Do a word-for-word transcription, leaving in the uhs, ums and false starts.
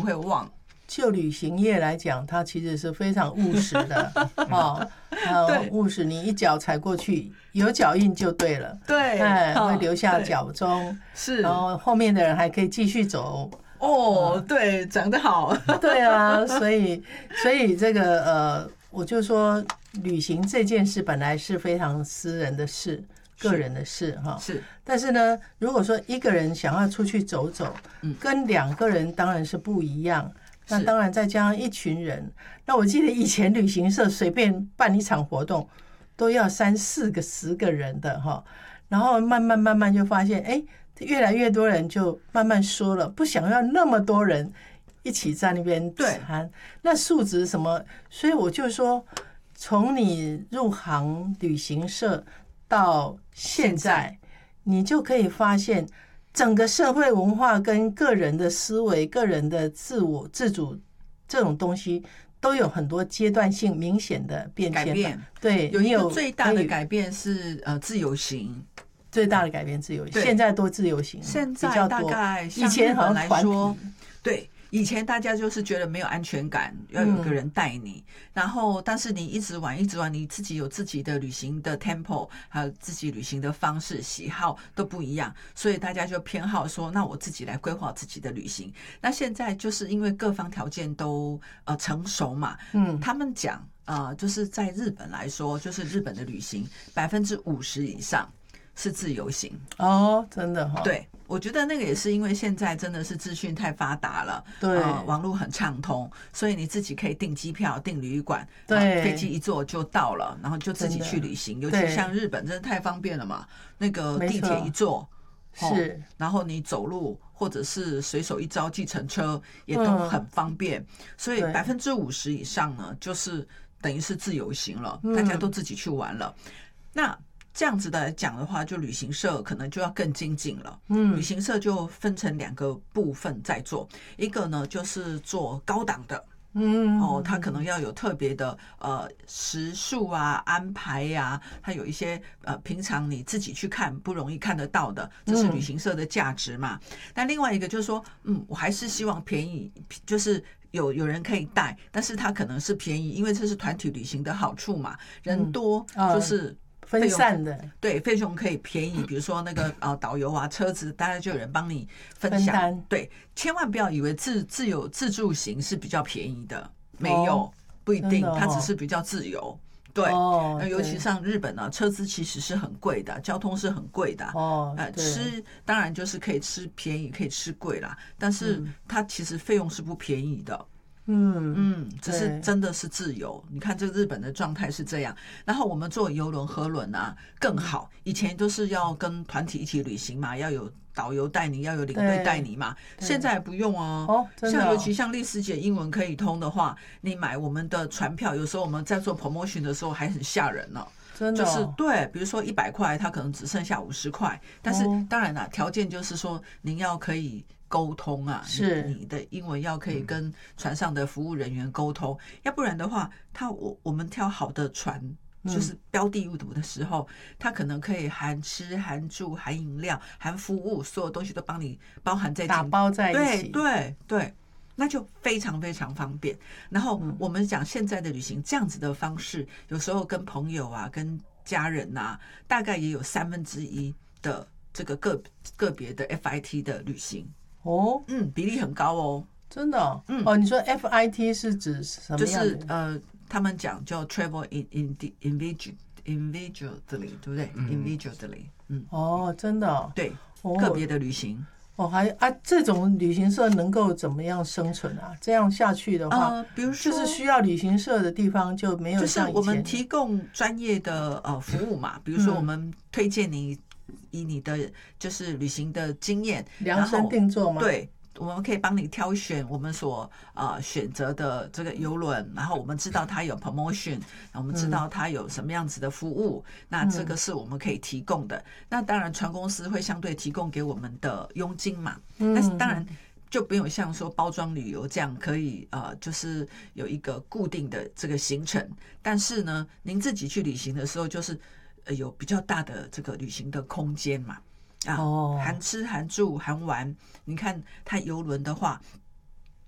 会忘。 就旅行业来讲，它其实是非常务实的哦， 对， 务实，你一脚踩过去，有脚印就对了， 对， 哎，会留下脚踪， 是， 然后后面的人还可以继续走。 哦，对，讲得好， 对啊，所以所以这个呃，我就说旅行这件事本来是非常私人的事。个人的事哈， 是， 但是呢，如果说一个人想要出去走走， 嗯， 跟两个人当然是不一样。那当然再加上一群人，那我记得以前旅行社随便办一场活动，都要三四个、十个人的哈。然后慢慢慢慢就发现，哎，越来越多人就慢慢说了，不想要那么多人一起在那边谈，那素质什么？所以我就说，从你入行旅行社到现在，你就可以发现整个社会文化跟个人的思维、个人的自我自主这种东西都有很多阶段性明显的变迁。改变，对， 有一个最大的改变是呃自由行， 最大的改变自由行，现在多自由行， 现在大概以前好像团体， 对。以前大家就是觉得没有安全感，要有个人带你，嗯、然后但是你一直玩一直玩，你自己有自己的旅行的 tempo， 还有自己旅行的方式喜好都不一样，所以大家就偏好说，那我自己来规划自己的旅行。那现在就是因为各方条件都呃成熟嘛，嗯，他们讲呃就是在日本来说，就是日本的旅行百分之五十以上是自由行哦，真的哈、哦， 对。我觉得那个也是因为现在真的是资讯太发达了， 对、 呃，网络很畅通，所以你自己可以订机票、订旅馆， 对， 飞机一坐就到了，然后就自己去旅行。尤其像日本，真的太方便了嘛，那个地铁一坐是、哦， 然后你走路或者是随手一招计程车也都很方便，嗯、所以百分之五十以上呢，就是等于是自由行了，嗯、大家都自己去玩了。那这样子的来讲的话，就旅行社可能就要更精进了。嗯，旅行社就分成两个部分在做，一个呢就是做高档的，嗯，哦，他可能要有特别的呃时数啊、安排呀、啊，他有一些呃平常你自己去看不容易看得到的，这是旅行社的价值嘛。那、嗯、另外一个就是说，嗯，我还是希望便宜，就是有有人可以带，但是他可能是便宜，因为这是团体旅行的好处嘛，人多就是。嗯分散的对费用可以便宜，比如说那个呃导游啊、车子，大概就有人帮你分享。 分对，千万不要以为自自由自助行是比较便宜的，没有，哦、不一定，它只是比较自由。对，哦、尤其像日本呢、啊，车资其实是很贵的，交通是很贵的。哦，呃，吃当然就是可以吃便宜，可以吃贵啦，但是它其实费用是不便宜的。嗯嗯，只是真的是自由。你看这个日本的状态是这样，然后我们坐邮轮、河轮啊更好。以前都是要跟团体一起旅行嘛，要有导游带你，要有领队带你嘛。现在不用啊。哦，真的哦。像尤其像丽丝姐英文可以通的话，你买我们的船票，有时候我们在做 promotion 的时候还很吓人呢、啊。 真的、哦、 就是对，比如说一百块，它可能只剩下五十块。但是当然啦，条件就是说您要可以沟通啊， 是你, 你的英文要可以跟船上的服务人员沟通，嗯、要不然的话，他我我们挑好的船，就是标的物的时候，他可能可以含吃含住含饮料含服务，所有东西都帮你包含在打包在一起， 对对对。那就非常非常方便。然后我们讲现在的旅行这样子的方式，有时候跟朋友啊、跟家人啊，大概也有三分之一的这个个个别的 F I T 的旅行哦，嗯，比例很高哦， 真的哦。嗯，哦，你说 F I T 是指什么样的？ 就是呃，他们讲叫 travel in in individual individually， 对不对、嗯、？individually， 嗯， 哦，真的哦， 对，个别的旅行。 哦，还啊，这种旅行社能够怎么样生存啊？这样下去的话， 呃，比如说就是需要旅行社的地方就没有像以前， 就是我们提供专业的呃服务嘛，比如说我们推荐你以你的就是旅行的经验量身定做吗？ 对。我们可以帮你挑选我们所呃选择的这个邮轮，然后我们知道它有 promotion， 我们知道它有什么样子的服务，嗯、那这个是我们可以提供的。那当然，船公司会相对提供给我们的佣金嘛。嗯、但是当然就没有像说包装旅游这样可以呃，就是有一个固定的这个行程。但是呢，您自己去旅行的时候，就是呃有比较大的这个旅行的空间嘛。啊，含吃含住含玩，你看它邮轮的话，